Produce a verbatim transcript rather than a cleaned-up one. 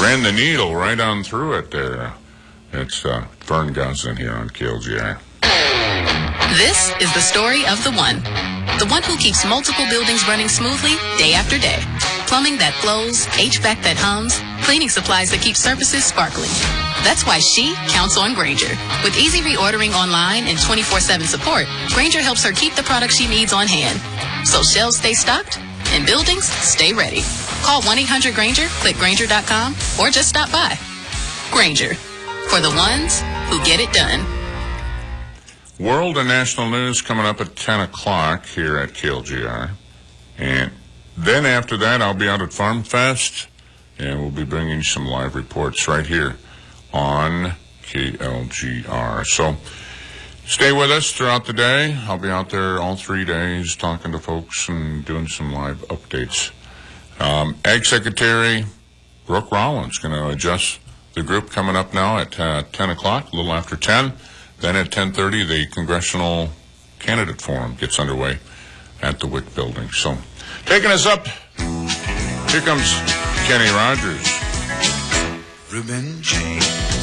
ran the needle right on through it there. It's uh, Vern Gosselin here on K L G R. This is the story of the one. The one who keeps multiple buildings running smoothly day after day. Plumbing that flows, H V A C that hums, cleaning supplies that keep surfaces sparkling. That's why she counts on Grainger. With easy reordering online and twenty-four seven support, Grainger helps her keep the products she needs on hand. So shelves stay stocked and buildings stay ready. Call one eight hundred Grainger, click Grainger dot com, or just stop by. Grainger, for the ones who get it done. World and national news coming up at ten o'clock here at K L G R. And then after that, I'll be out at Farm Fest, and we'll be bringing some live reports right here on K L G R. So stay with us throughout the day. I'll be out there all three days talking to folks and doing some live updates. Um, Ag Secretary Brooke Rollins going to adjust the group coming up now at uh, ten o'clock, a little after ten. Then at ten thirty, the Congressional Candidate Forum gets underway at the Wick Building. So taking us up, here comes Kenny Rogers. Reuben James.